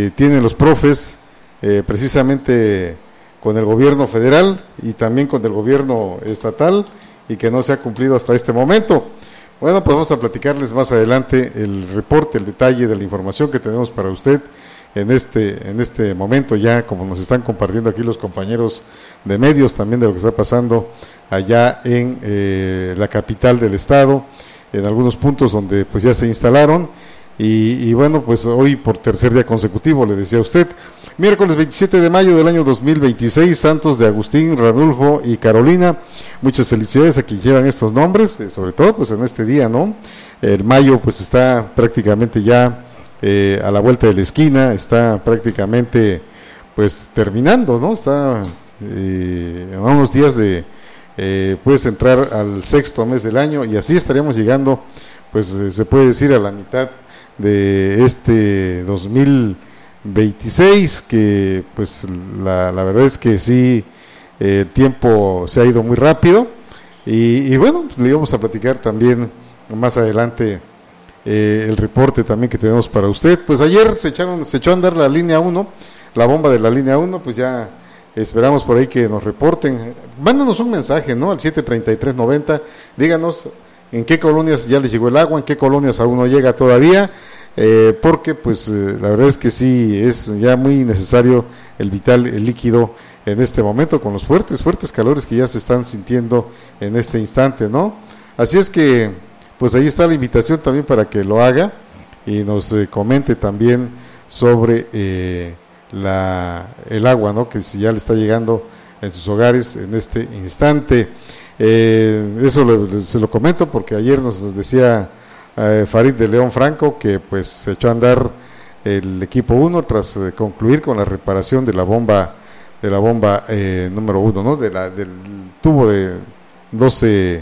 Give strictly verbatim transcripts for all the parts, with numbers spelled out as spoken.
que tienen los profes eh, precisamente con el gobierno federal y también con el gobierno estatal, y que no se ha cumplido hasta este momento. Bueno, pues vamos a platicarles más adelante el reporte, el detalle de la información que tenemos para usted en este en este momento, ya como nos están compartiendo aquí los compañeros de medios, también de lo que está pasando allá en eh, la capital del estado, en algunos puntos donde pues ya se instalaron. Y, y bueno, pues hoy por tercer día consecutivo, le decía a usted, miércoles veintisiete de mayo del año dos mil veintiséis, santos de Agustín, Ranulfo y Carolina. Muchas felicidades a quienes llevan estos nombres, eh, sobre todo pues en este día, ¿no? El mayo pues está prácticamente ya eh, a la vuelta de la esquina, está prácticamente pues terminando, ¿no? Está eh, a unos días de eh, pues entrar al sexto mes del año, y así estaríamos llegando, pues eh, se puede decir, a la mitad de este dos mil veintiséis, que pues la, la verdad es que sí, eh, el tiempo se ha ido muy rápido, y, y bueno, pues le íbamos a platicar también más adelante eh, el reporte también que tenemos para usted. Pues ayer se echaron, se echó a andar la línea uno, la bomba de la línea uno, pues ya esperamos por ahí que nos reporten, mándanos un mensaje, ¿no? Al siete treinta y tres noventa, díganos en qué colonias ya les llegó el agua, en qué colonias aún no llega todavía, eh, porque pues eh, la verdad es que sí, es ya muy necesario el vital, el líquido en este momento, con los fuertes, fuertes calores que ya se están sintiendo en este instante, ¿no? Así es que, pues ahí está la invitación también para que lo haga y nos eh, comente también sobre eh, la el agua, ¿no? Que si ya le está llegando en sus hogares en este instante. Eh, eso lo, se lo comento porque ayer nos decía eh, Farid de León Franco que pues se echó a andar el equipo uno tras eh, concluir con la reparación de la bomba de la bomba eh, número uno, ¿no? De la, del tubo de doce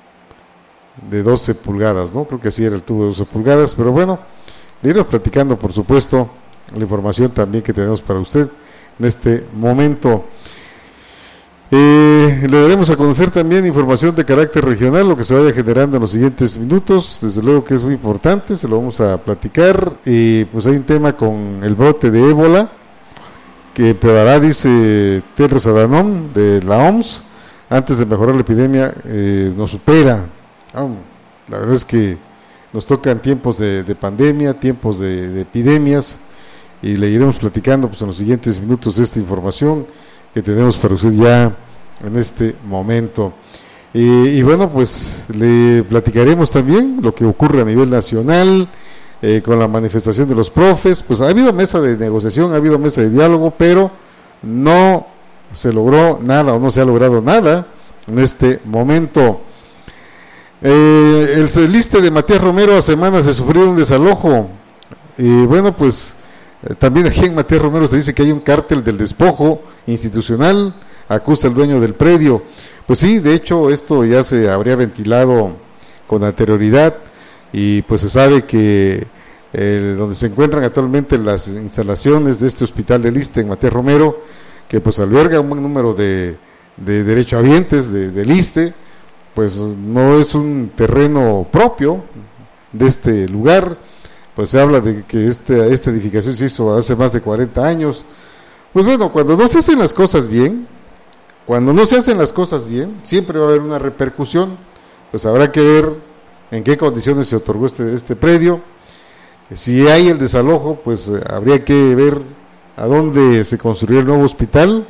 de doce pulgadas, ¿no? Creo que así era el tubo de doce pulgadas, pero bueno, le iremos platicando, por supuesto, la información también que tenemos para usted en este momento. Eh, le daremos a conocer también información de carácter regional, lo que se vaya generando en los siguientes minutos, desde luego que es muy importante, se lo vamos a platicar. Y pues hay un tema con el brote de ébola, que empeorará, dice Tedros Adhanom de la O M S, antes de mejorar la epidemia, eh, nos supera. Oh, la verdad es que nos tocan tiempos de, de pandemia, tiempos de, de epidemias, y le iremos platicando pues en los siguientes minutos esta información que tenemos para usted ya en este momento. Y, y bueno, pues le platicaremos también lo que ocurre a nivel nacional eh, con la manifestación de los profes. Pues ha habido mesa de negociación, ha habido mesa de diálogo, pero no se logró nada o no se ha logrado nada en este momento. Eh, el celiste de Matías Romero a semanas de sufrir un desalojo. Y bueno, pues Eh, también aquí en Matías Romero se dice que hay un cártel del despojo institucional, acusa el dueño del predio. Pues sí, de hecho esto ya se habría ventilado con anterioridad, y pues se sabe que eh, donde se encuentran actualmente las instalaciones de este hospital del ISSSTE en Matías Romero, que pues alberga un buen número de, de derechohabientes de, del ISSSTE, pues no es un terreno propio de este lugar. Pues se habla de que este, esta edificación se hizo hace más de cuarenta años. Pues bueno, cuando no se hacen las cosas bien, cuando no se hacen las cosas bien, siempre va a haber una repercusión. Pues habrá que ver en qué condiciones se otorgó este, este predio. Si hay el desalojo, pues eh, habría que ver a dónde se construyó el nuevo hospital,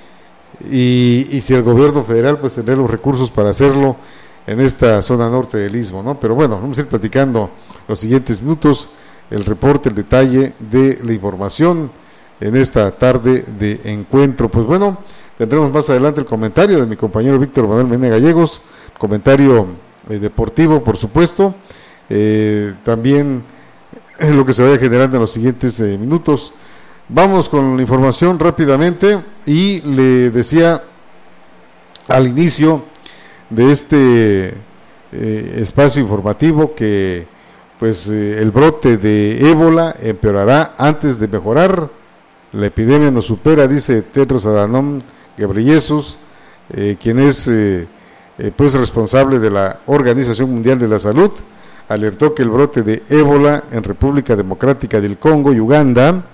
y, y si el gobierno federal pues tendrá los recursos para hacerlo en esta zona norte del Istmo, ¿no? Pero bueno, vamos a ir platicando los siguientes minutos el reporte, el detalle de la información en esta tarde de encuentro. Pues bueno, tendremos más adelante el comentario de mi compañero Víctor Manuel Mena Gallegos, comentario eh, deportivo, por supuesto, eh, también eh, lo que se vaya generando en los siguientes eh, minutos. Vamos con la información rápidamente, y le decía al inicio de este eh, espacio informativo que pues eh, el brote de ébola empeorará antes de mejorar. La epidemia nos supera, dice Tedros Adhanom Ghebreyesus, eh, quien es eh, eh, pues responsable de la Organización Mundial de la Salud. Alertó que el brote de ébola en República Democrática del Congo y Uganda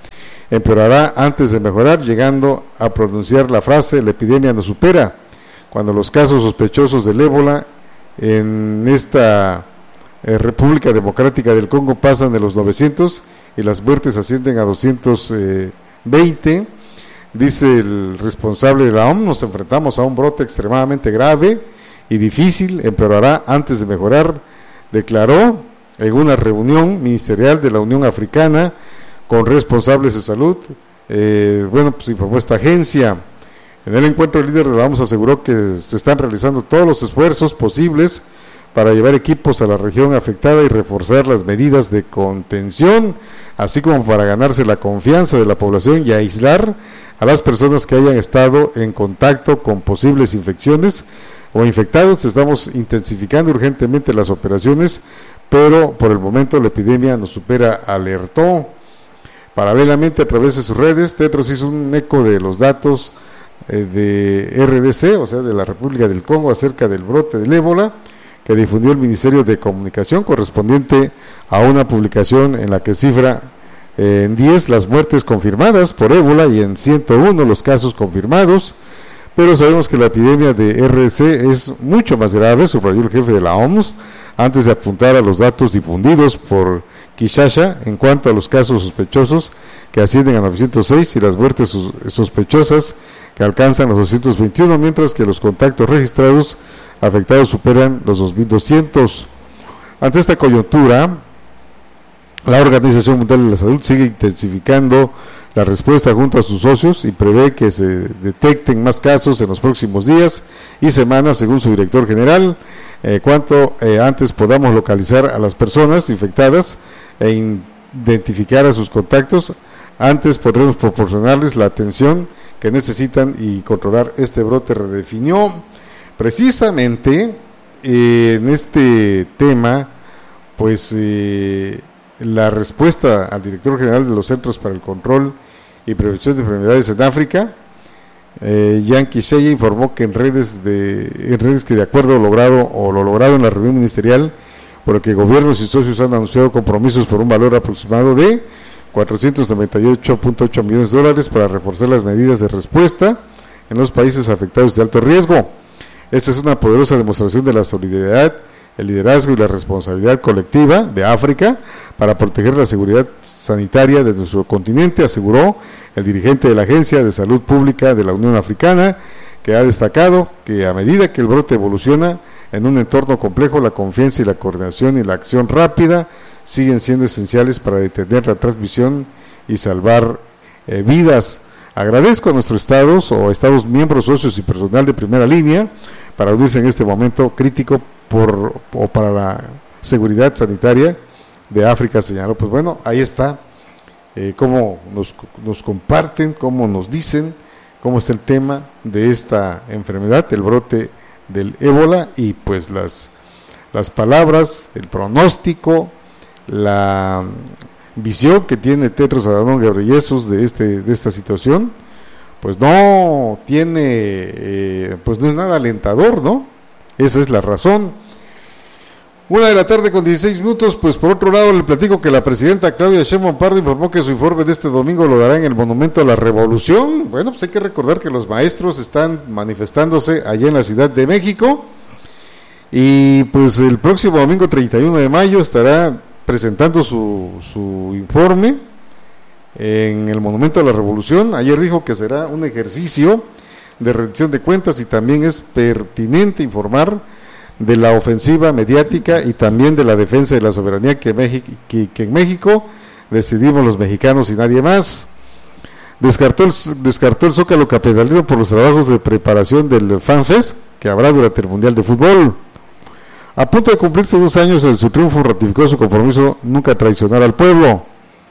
empeorará antes de mejorar, llegando a pronunciar la frase: la epidemia nos supera, cuando los casos sospechosos del ébola en esta eh, República Democrática del Congo pasan de los novecientos y las muertes ascienden a doscientos veinte. Dice el responsable de la O M S: nos enfrentamos a un brote extremadamente grave y difícil, empeorará antes de mejorar, declaró en una reunión ministerial de la Unión Africana con responsables de salud. Eh, bueno, pues informó esta agencia. En el encuentro, el líder de la O M S aseguró que se están realizando todos los esfuerzos posibles para llevar equipos a la región afectada y reforzar las medidas de contención, así como para ganarse la confianza de la población y aislar a las personas que hayan estado en contacto con posibles infecciones o infectados. Estamos intensificando urgentemente las operaciones, pero por el momento la epidemia nos supera, alertó. Paralelamente, a través de sus redes, Tedros hizo un eco de los datos eh, de R D C, o sea, de la República del Congo, acerca del brote del ébola, que difundió el Ministerio de Comunicación, correspondiente a una publicación en la que cifra eh, en diez las muertes confirmadas por ébola y en ciento uno los casos confirmados. Pero sabemos que la epidemia de R D C es mucho más grave, subrayó el jefe de la O M S, antes de apuntar a los datos difundidos por Kinshasa en cuanto a los casos sospechosos, que ascienden a novecientos seis, y las muertes sospechosas, que alcanzan los doscientos veintiuno, mientras que los contactos registrados afectados superan los dos mil doscientos. Ante esta coyuntura, la Organización Mundial de la Salud sigue intensificando la respuesta junto a sus socios y prevé que se detecten más casos en los próximos días y semanas, según su director general. Eh, cuanto eh, antes podamos localizar a las personas infectadas e identificar a sus contactos, antes podremos proporcionarles la atención que necesitan y controlar este brote, redefinió. Precisamente eh, en este tema, pues eh, la respuesta al director general de los Centros para el Control y Prevención de Enfermedades en África, eh, Jan Kiseye, informó que en redes de en redes que de acuerdo logrado o lo logrado en la reunión ministerial, por el que gobiernos y socios han anunciado compromisos por un valor aproximado de cuatrocientos noventa y ocho punto ocho millones de dólares para reforzar las medidas de respuesta en los países afectados de alto riesgo. Esta es una poderosa demostración de la solidaridad, el liderazgo y la responsabilidad colectiva de África para proteger la seguridad sanitaria de nuestro continente, aseguró el dirigente de la Agencia de Salud Pública de la Unión Africana, que ha destacado que a medida que el brote evoluciona en un entorno complejo, la confianza y la coordinación y la acción rápida siguen siendo esenciales para detener la transmisión y salvar eh, vidas. Agradezco a nuestros estados o estados miembros, socios y personal de primera línea para unirse en este momento crítico por o para la seguridad sanitaria de África, señaló. Pues bueno, ahí está, eh, cómo nos, nos comparten, cómo nos dicen, cómo está el tema de esta enfermedad, el brote del ébola, y pues las, las palabras, el pronóstico, la visión que tiene Tedros Adhanom Ghebreyesus de este de esta situación, pues no tiene, eh, pues no es nada alentador, ¿no? Esa es la razón. Una de la tarde con dieciséis minutos, pues por otro lado le platico que la presidenta Claudia Sheinbaum Pardo informó que su informe de este domingo lo dará en el Monumento a la Revolución. Bueno, pues hay que recordar que los maestros están manifestándose allá en la Ciudad de México, y pues el próximo domingo treinta y uno de mayo estará presentando su, su informe en el Monumento a la Revolución. Ayer dijo que será un ejercicio de rendición de cuentas y también es pertinente informar de la ofensiva mediática y también de la defensa de la soberanía que, México, que, que en México decidimos los mexicanos y nadie más. Descartó el, descartó el Zócalo capitalino por los trabajos de preparación del FanFest que habrá durante el Mundial de Fútbol. A punto de cumplirse dos años de su triunfo, ratificó su compromiso nunca traicionar al pueblo,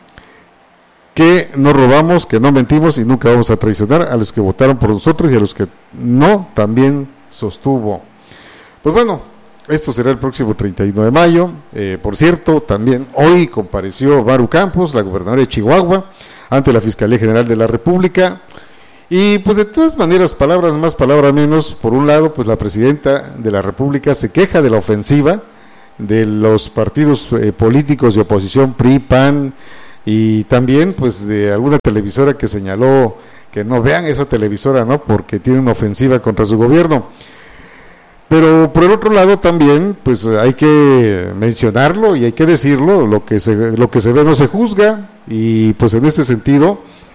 que no robamos, que no mentimos y nunca vamos a traicionar a los que votaron por nosotros y a los que no, también sostuvo. Pues bueno, esto será el próximo treinta y uno de mayo. Eh, por cierto, también hoy compareció Maru Campos, la gobernadora de Chihuahua, ante la Fiscalía General de la República. Y pues de todas maneras, palabras más, palabras menos. Por un lado, pues la presidenta de la República se queja de la ofensiva de los partidos eh, políticos de oposición, P R I, P A N, y también pues de alguna televisora que señaló que no vean esa televisora, ¿no? Porque tiene una ofensiva contra su gobierno. Pero por el otro lado también pues hay que mencionarlo y hay que decirlo, lo que se, lo que se ve no se juzga, y pues en este sentido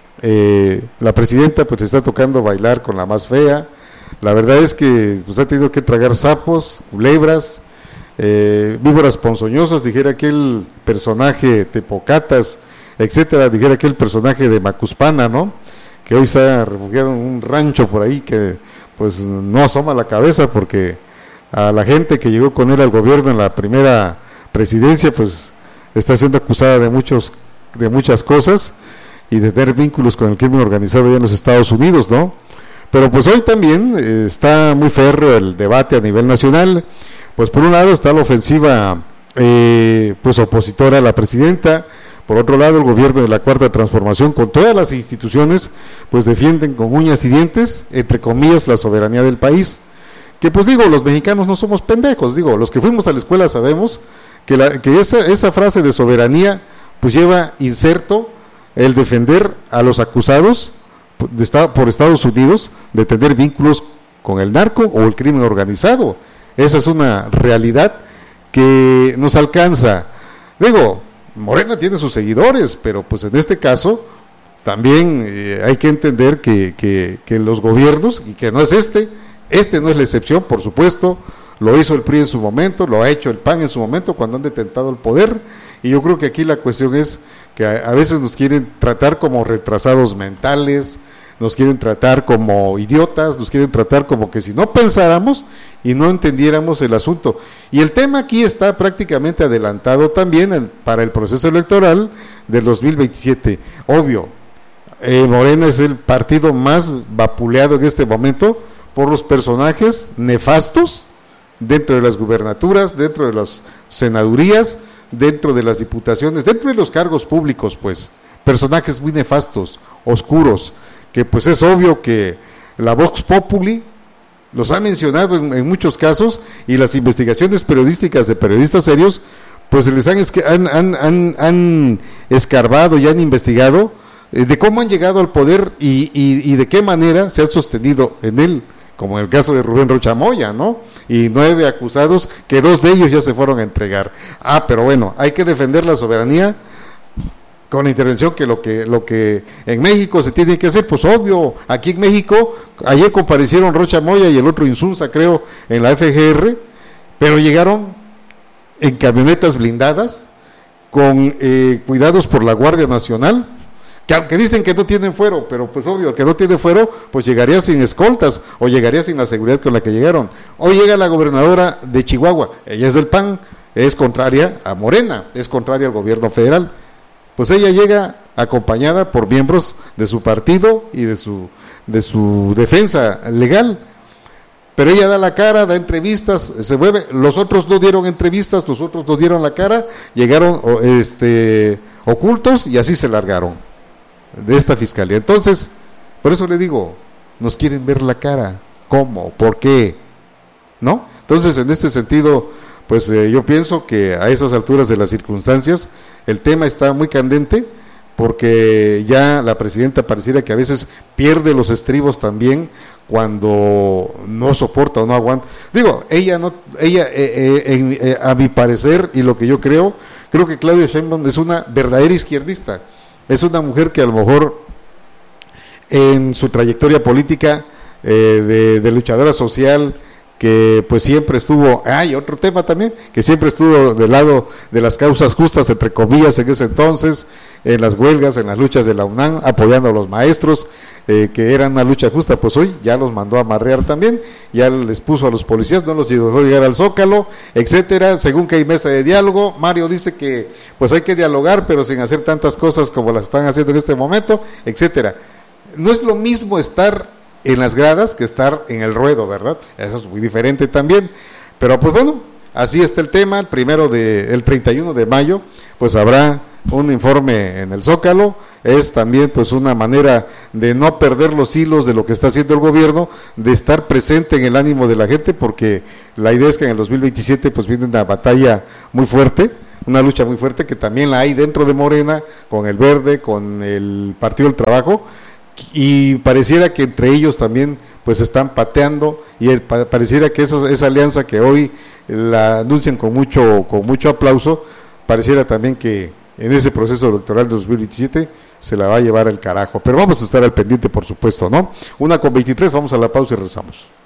eh, la presidenta pues está tocando bailar con la más fea. La verdad es que pues ha tenido que tragar sapos, culebras, eh, víboras ponzoñosas, dijera aquel personaje, tepocatas, etcétera, dijera aquel personaje de Macuspana, ¿no? Que hoy está refugiado en un rancho por ahí que pues no asoma la cabeza, porque a la gente que llegó con él al gobierno en la primera presidencia pues está siendo acusada de muchos de muchas cosas y de tener vínculos con el crimen organizado ya en los Estados Unidos, ¿no? Pero pues hoy también eh, está muy férreo el debate a nivel nacional. Pues por un lado está la ofensiva eh, pues opositora a la presidenta. Por otro lado, el gobierno de la Cuarta Transformación, con todas las instituciones, pues defienden con uñas y dientes, entre comillas, la soberanía del país. Que pues digo, los mexicanos no somos pendejos, digo, los que fuimos a la escuela sabemos que, la, que esa, esa frase de soberanía pues lleva inserto el defender a los acusados de esta, por Estados Unidos de tener vínculos con el narco o el crimen organizado. Esa es una realidad que nos alcanza. Digo, Morena tiene sus seguidores, pero pues en este caso también eh, hay que entender que, que, que los gobiernos, y que no es este, este no es la excepción, por supuesto, lo hizo el P R I en su momento, lo ha hecho el P A N en su momento cuando han detentado el poder, y yo creo que aquí la cuestión es que a, a veces nos quieren tratar como retrasados mentales, nos quieren tratar como idiotas, nos quieren tratar como que si no pensáramos y no entendiéramos el asunto. Y el tema aquí está prácticamente adelantado también el, para el proceso electoral del dos mil veintisiete. Obvio, eh, Morena es el partido más vapuleado en este momento por los personajes nefastos dentro de las gubernaturas, dentro de las senadurías, dentro de las diputaciones, dentro de los cargos públicos, pues, personajes muy nefastos, oscuros, que pues es obvio que la Vox Populi los ha mencionado en, en muchos casos, y las investigaciones periodísticas de periodistas serios pues se les han, han, han, han, han escarbado y han investigado eh, de cómo han llegado al poder y, y, y de qué manera se han sostenido en él, como en el caso de Rubén Rocha Moya, ¿no? Y nueve acusados, que dos de ellos ya se fueron a entregar. Ah, pero bueno, hay que defender la soberanía con la intervención, que lo que lo que en México se tiene que hacer, pues obvio, aquí en México, ayer comparecieron Rocha Moya y el otro Insunza, creo, en la F G R, pero llegaron en camionetas blindadas, con eh, cuidados por la Guardia Nacional, que aunque dicen que no tienen fuero, pero pues obvio, el que no tiene fuero, pues llegaría sin escoltas, o llegaría sin la seguridad con la que llegaron. Hoy llega la gobernadora de Chihuahua, ella es del P A N, es contraria a Morena, es contraria al gobierno federal. Pues ella llega acompañada por miembros de su partido y de su de su defensa legal, pero ella da la cara, da entrevistas, se mueve. Los otros no dieron entrevistas, los otros no dieron la cara, llegaron este ocultos y así se largaron de esta fiscalía. Entonces, por eso le digo, nos quieren ver la cara, ¿cómo? ¿Por qué? ¿No? Entonces, en este sentido, pues eh, yo pienso que a esas alturas de las circunstancias el tema está muy candente, porque ya la presidenta pareciera que a veces pierde los estribos también cuando no soporta o no aguanta. Digo, ella no, ella eh, eh, en, eh, a mi parecer y lo que yo creo, creo que Claudia Sheinbaum es una verdadera izquierdista, es una mujer que a lo mejor en su trayectoria política eh, de, de luchadora social, que pues siempre estuvo, hay ah, otro tema también, que siempre estuvo del lado de las causas justas, entre comillas, en ese entonces, en las huelgas, en las luchas de la UNAM, apoyando a los maestros, eh, que eran una lucha justa. Pues hoy ya los mandó a amarrear también, ya les puso a los policías, no los dejó llegar al Zócalo, etcétera. Según que hay mesa de diálogo, Mario dice que pues hay que dialogar, pero sin hacer tantas cosas como las están haciendo en este momento, etcétera. No es lo mismo estar en las gradas que estar en el ruedo, ¿verdad? Eso es muy diferente también, pero pues bueno, así está el tema. El primero de, el treinta y uno de mayo, pues habrá un informe en el Zócalo. Es también pues una manera de no perder los hilos de lo que está haciendo el gobierno, de estar presente en el ánimo de la gente, porque la idea es que en el dos mil veintisiete pues viene una batalla muy fuerte, una lucha muy fuerte que también la hay dentro de Morena, con el Verde, con el Partido del Trabajo, y pareciera que entre ellos también pues están pateando, y el, pareciera que esa, esa alianza que hoy la anuncian con mucho, con mucho aplauso, pareciera también que en ese proceso electoral de dos mil veintisiete se la va a llevar al carajo, pero vamos a estar al pendiente, por supuesto, ¿no? Una con veintitrés, vamos a la pausa y regresamos.